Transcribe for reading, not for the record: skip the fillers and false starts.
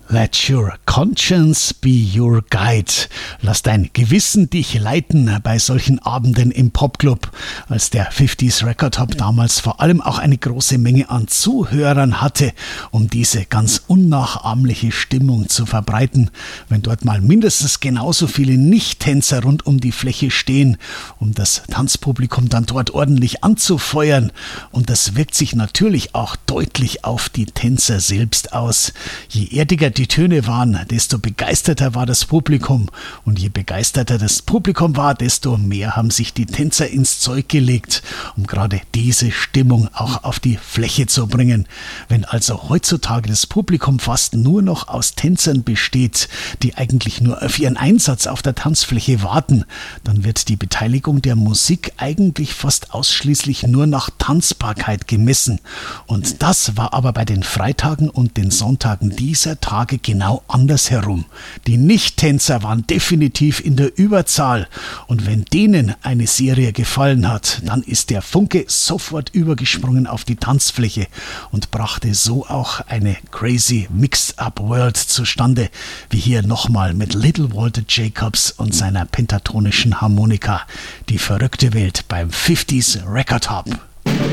Let your conscience be your guide. Lass dein Gewissen dich leiten bei solchen Abenden im Popclub. Als der 50s Record Hub damals vor allem auch eine große Menge an Zuhörern hatte, um diese ganz unnachahmliche Stimmung zu verbreiten. Wenn dort mal mindestens genauso viele Nicht-Tänzer rund um die Fläche stehen, um das Tanzpublikum dann dort ordentlich anzufeuern. Und das wirkt sich natürlich auch deutlich auf die Tänzer selbst aus. Je erdiger die Töne waren, desto begeisterter war das Publikum. Und je begeisterter das Publikum war, desto mehr haben sich die Tänzer ins Zeug gelegt, um gerade diese Stimmung auch auf die Fläche zu bringen. Wenn also heutzutage das Publikum fast nur noch aus Tänzern besteht, die eigentlich nur auf ihren Einsatz auf der Tanzfläche warten, dann wird die Beteiligung der Musik eigentlich fast ausschließlich nur nach Tanzbarkeit gemessen. Und das war aber bei den Freitagen und den Sonntagen dieser Tage genau andersherum. Die Nicht-Tänzer waren definitiv in der Überzahl und wenn denen eine Serie gefallen hat, dann ist der Funke sofort übergesprungen auf die Tanzfläche und brachte so auch eine crazy Mixed-Up World zustande, wie hier nochmal mit Little Walter Jacobs und seiner pentatonischen Harmonika. Die verrückte Welt beim 50s Record Hub.